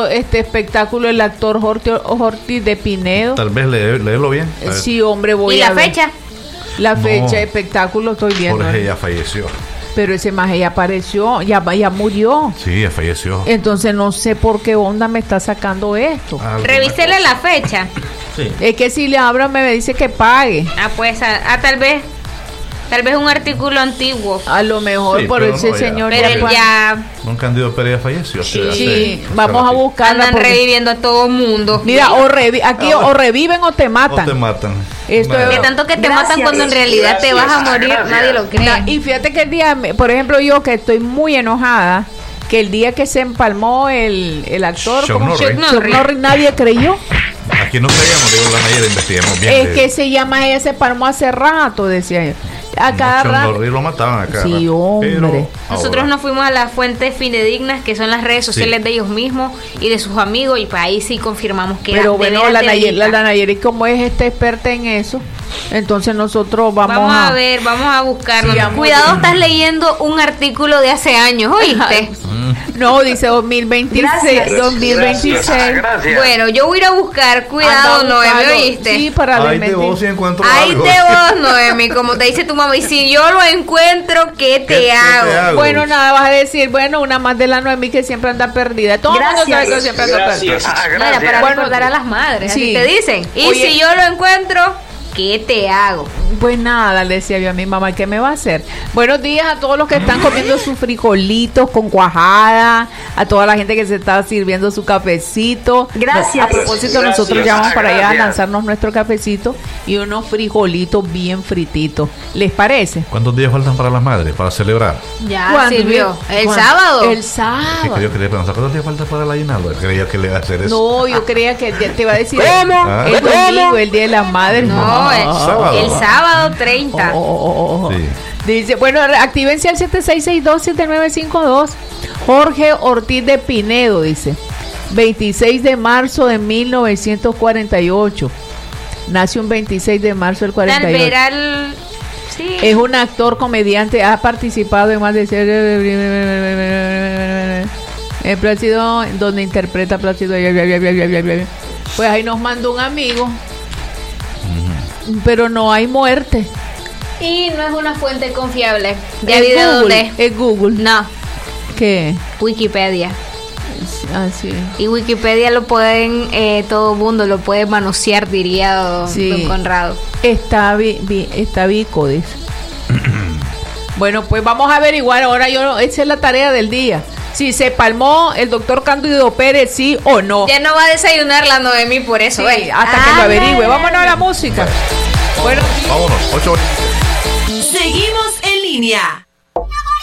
este espectáculo el actor Ortiz de Pinedo. Tal vez léelo bien. Sí, hombre, voy ¿Y a la ver. fecha? La fecha de espectáculo estoy viendo. Jorge ya falleció. Pero ese maje ya apareció, ya murió. Sí, ya falleció. Entonces no sé por qué onda me está sacando esto. Revísele la fecha. Sí. Es que si le abro me dice que pague. Pues, tal vez un artículo antiguo. A lo mejor Sí, por pero ese no, ya. señor. Pero él ya Don Cándido Pérez falleció. Sí, vamos a buscarla. andan reviviendo a todo mundo. Mira, aquí o reviven o te matan. O te matan. Esto Nada. Que tanto que te matan cuando en realidad te vas a morir, nadie lo cree. Y fíjate que el día, por ejemplo, yo que estoy muy enojada, que el día que se empalmó el actor, Chuck ¿cómo? Norris. Chuck Norris, nadie creyó. Aquí no creíamos, digo, la Nayera, investigamos bien. Es que se llama ella, se empalmó hace rato, decía yo. A cada Chuck rato. Norris lo mataban acá. Sí, hombre. Nosotros nos fuimos a las fuentes fidedignas, que son las redes sociales de ellos mismos y de sus amigos, y pues ahí sí confirmamos que Pero era de bueno, veras la verídica. Nayeli, como es experta en eso, entonces nosotros vamos a ver, vamos a buscarlo. Sí, vamos. Cuidado, estás leyendo un artículo de hace años, ¿oíste? No, dice 2026. Gracias. 2026. Gracias. Bueno, yo voy a ir a buscar. Cuidado, Anda a Noemi, buscarlo. ¿oíste? Sí, para Ahí te desmentir. vos si encuentro Ahí algo. te vos, Noemi, como te dice tu mamá. Y si yo lo encuentro, ¿qué te hago? Bueno, nada, vas a decir, bueno, una más de la Noemí que siempre anda perdida. Todo el mundo sabe que siempre anda perdida. No, era para Bueno, recordar a las madres, sí. así te dicen. Y Oye, si yo lo encuentro, ¿qué te hago? Pues nada, le decía yo a mi mamá, ¿qué me va a hacer? Buenos días a todos los que están comiendo sus frijolitos con cuajada, a toda la gente que se está sirviendo su cafecito. Gracias. A propósito, Gracias. nosotros ya vamos para allá a Gracias. lanzarnos nuestro cafecito y unos frijolitos bien frititos. ¿Les parece? ¿Cuántos días faltan para las madres, para celebrar? Ya ¿Cuándo? sirvió. ¿El ¿Cuándo? sábado? El Es sábado. que yo quería preguntar, ¿cuántos días faltan para el aguinaldo? Creía que le iba a hacer eso. No, yo creía que te iba a decir ¿Cómo? el domingo, el Día de las Madres. No, el sábado 30. Sí. Dice, bueno, actívense al 7662-7952. Jorge Ortiz de Pinedo, dice. 26 de marzo de 1948. Nació un 26 de marzo del 48. Talveral. Sí. Es un actor, comediante, ha participado en más de Plácido, donde interpreta Plácido. Pues ahí nos mandó un amigo, pero no hay muerte. Y no es una fuente confiable. Ya Es vi de Google, dónde. es Google. No, ¿Qué? Wikipedia. Así. Y Wikipedia lo pueden, todo mundo lo puede manosear, diría don Conrado. Está Vico, dice. Bueno, pues vamos a averiguar ahora. Esa es la tarea del día. Si se palmó el doctor Cándido Pérez, sí o no. Ya no va a desayunar la Noemi por eso, Sí, hasta que lo averigüe. Vámonos a la música. Bueno, Vámonos, 8 Seguimos en línea.